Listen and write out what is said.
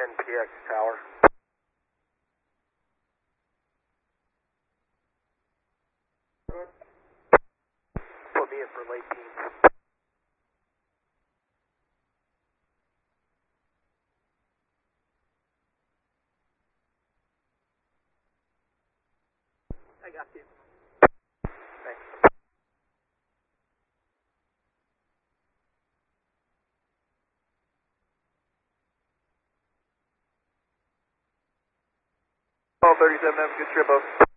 NPX Tower. Put me in for late teams. I got you. Thanks. All 37, have a good trip, up.